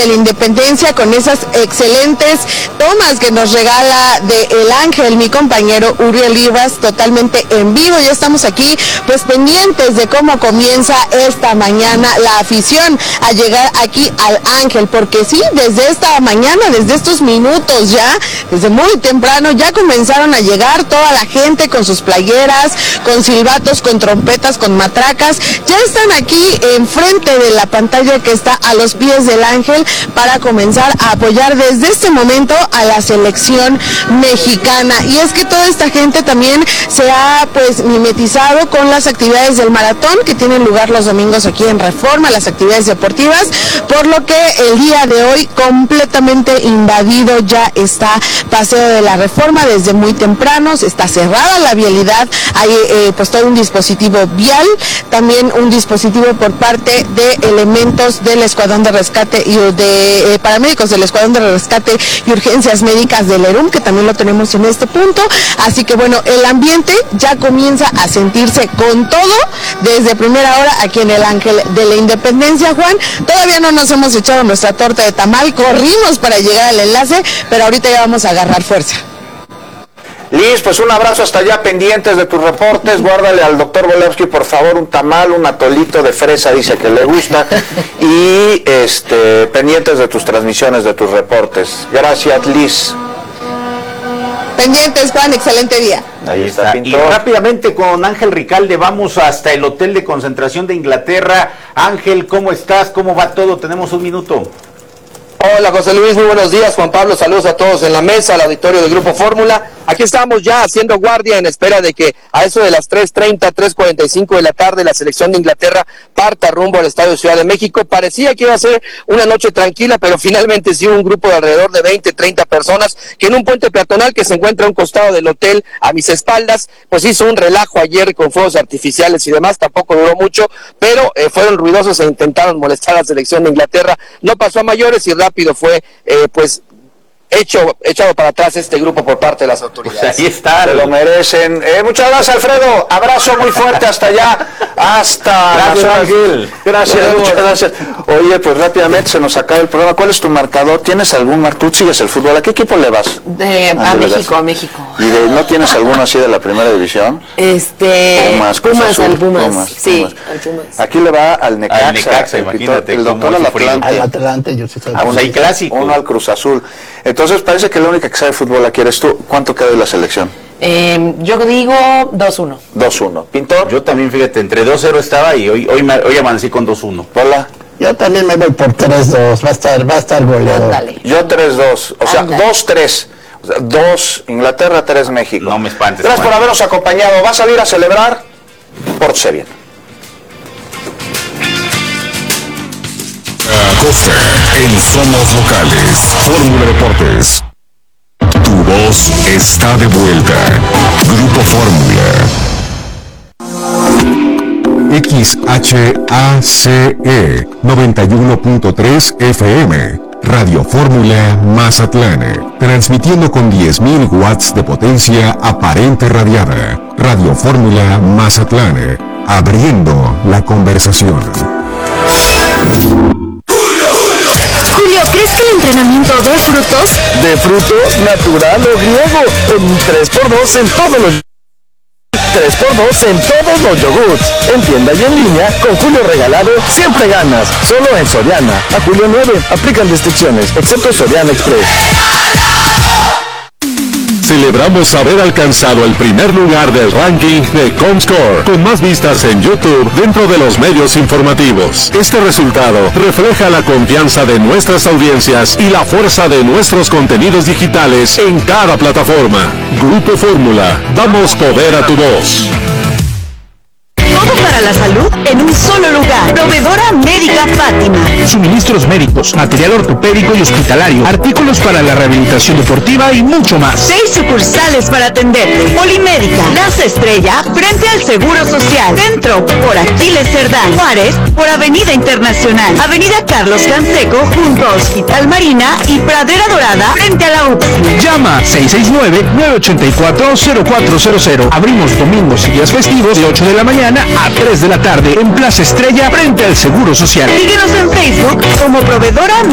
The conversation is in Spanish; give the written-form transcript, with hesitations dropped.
de la Independencia con esas excelentes tomas que nos regala de El Ángel, mi compañero Uriel Rivas, totalmente en vivo. Ya estamos aquí pues pendientes de cómo comienza esta mañana la afición a llegar aquí al Ángel, porque sí, desde esta mañana, desde estos minutos ya, desde muy temprano ya comenzaron a llegar toda la gente con sus playeras, con silbatos, con trompetas, con matracas. Ya están aquí enfrente de la pantalla que está a los pies del Ángel para comenzar a apoyar desde este momento a la selección mexicana. Y es que toda esta gente también se ha pues mimetizado con las actividades del maratón que tienen lugar los domingos aquí en Reforma, las actividades deportivas, por lo que el día de hoy completamente invadido ya está Paseo de la Reforma desde muy temprano. Está cerrada la vialidad, hay pues todo un dispositivo vial, también un dispositivo por parte de elementos del Escuadrón de Rescate y de paramédicos del Escuadrón de Rescate y Urgencias Médicas del ERUM, que también lo tenemos en este punto. Así que bueno, el ambiente ya comienza a sentirse con todo desde primera hora aquí en el Ángel de la Independencia, Juan. Todavía no nos hemos echado nuestra torta de tamal, corrimos para llegar al enlace, pero ahorita ya vamos a agarrar fuerza. Liz, pues un abrazo hasta allá, pendientes de tus reportes. Guárdale al doctor Volevsky, por favor, un tamal, un atolito de fresa, dice que le gusta. Y pendientes de tus transmisiones, de tus reportes. Gracias, Liz. Pendientes, Juan, excelente día. Ahí está. Y rápidamente con Ángel Ricalde vamos hasta el hotel de concentración de Inglaterra. Ángel, ¿cómo estás? ¿Cómo va todo? Tenemos un minuto. Hola José Luis, muy buenos días. Juan Pablo, saludos a todos en la mesa, al auditorio del Grupo Fórmula. Aquí estamos ya haciendo guardia en espera de que a eso de las 3:30, 3:45 de la tarde la selección de Inglaterra parta rumbo al Estadio Ciudad de México. Parecía que iba a ser una noche tranquila, pero finalmente sí hubo un grupo de alrededor de 20, 30 personas que en un puente peatonal que se encuentra a un costado del hotel a mis espaldas, pues hizo un relajo ayer con fuegos artificiales y demás. Tampoco duró mucho, pero fueron ruidosos e intentaron molestar a la selección de Inglaterra. No pasó a mayores y rápido fue echado para atrás este grupo por parte de las autoridades. Pues ahí está, se lo merecen. Muchas gracias, Alfredo. Abrazo muy fuerte hasta allá, hasta gracias, Ángel. Gracias, muchas gracias. Oye, pues rápidamente se nos acaba el programa. ¿Cuál es tu marcador? ¿Tienes algún tú sigues el fútbol? ¿A qué equipo le vas? A México, a México. ¿Y no tienes alguno así de la primera división? Pumas, al Pumas. Sí, al Pumas. Aquí le va al Necaxa, imagínate. El doctor al Atlante, yo sé. Hay clásico. Uno al Cruz Azul. Entonces parece que la única que sabe fútbol aquí eres tú. ¿Cuánto queda de la selección? Yo digo 2-1. 2-1. ¿Pintor? Yo también, fíjate, entre 2-0 estaba y hoy amanecí con 2-1. Hola. Yo también me voy por 3-2. Va a estar goleador. Yo 3-2. O sea, 2-3. O sea, 2 Inglaterra, 3 México. No me espantes. Gracias por habernos acompañado. ¿Vas a ir a celebrar? Pórtese bien. Acosta en Somos Locales. Fórmula Deportes. Tu voz está de vuelta. Grupo Fórmula. XHACE 91.3 FM. Radio Fórmula Mazatlán. Transmitiendo con 10.000 watts de potencia aparente radiada. Radio Fórmula Mazatlán. Abriendo la conversación. Julio, ¿crees que el entrenamiento dé frutos? ¿De frutos? ¿Natural o griego? En 3x2 en todos los... 3x2 en todos los yogurts. En tienda y en línea, con Julio regalado, siempre ganas. Solo en Soriana. A julio 9, aplican restricciones, excepto Soriana Express. Celebramos haber alcanzado el primer lugar del ranking de Comscore, con más vistas en YouTube dentro de los medios informativos. Este resultado refleja la confianza de nuestras audiencias y la fuerza de nuestros contenidos digitales en cada plataforma. Grupo Fórmula, damos poder a tu voz. Todo para la salud en un solo lugar. Proveedora Médica Fátima. Suministros médicos, material ortopédico y hospitalario, artículos para la rehabilitación deportiva y mucho más. 6 sucursales para atenderte. Polimédica, Plaza Estrella, frente al Seguro Social. Centro, por Aquiles Cerdán. Juárez, por Avenida Internacional. Avenida Carlos Canseco, junto a Hospital Marina y Pradera Dorada, frente a la UPSI. Llama 669-984-0400. Abrimos domingos y días festivos de 8 de la mañana a 3 de la tarde en Plaza Estrella, frente al Seguro Social. Síguenos en Facebook como Proveedora